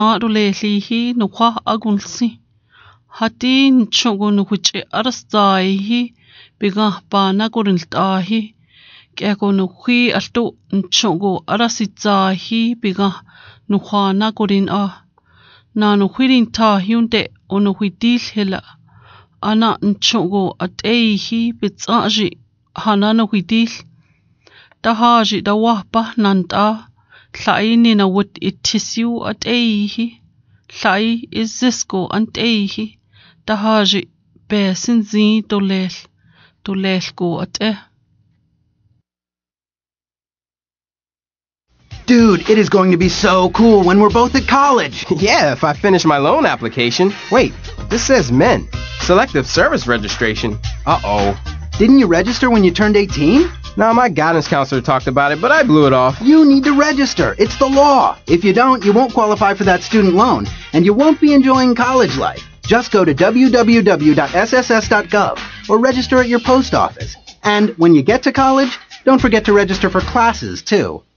Adulelihi nukwa agulsi. Hatin chogo nukuche arastaihi biga bana goriltahi. Kego nukwi alto chogo arasitzahi biga nukwana gorin a. Na nukwirin tahiunde onukwitil hela. Ana chogo ateihi bitsaji hana nukwitil. Dahaji dawahpa nanta. Llai na wut itisiu at eihi. Llai izisko ant eihi. Dahaji besin zi dolel go at eh. Dude, it is going to be so cool when we're both at college. Yeah, if I finish my loan application. Wait, this says men. Selective service registration. Uh-oh. Didn't you register when you turned 18? Now, my guidance counselor talked about it, but I blew it off. You need to register. It's the law. If you don't, you won't qualify for that student loan, and you won't be enjoying college life. Just go to www.sss.gov or register at your post office. And when you get to college, don't forget to register for classes, too.